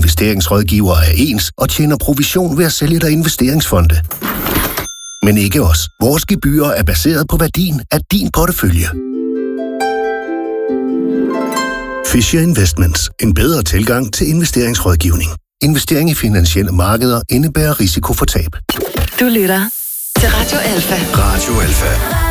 investeringsrådgivere er ens og tjener provision ved at sælge dig investeringsfonde. Men ikke os. Vores gebyrer er baseret på værdien af din portefølje. Fisher Investments. En bedre tilgang til investeringsrådgivning. Investering i finansielle markeder indebærer risiko for tab. Du lytter til Radio Alfa. Radio Alfa.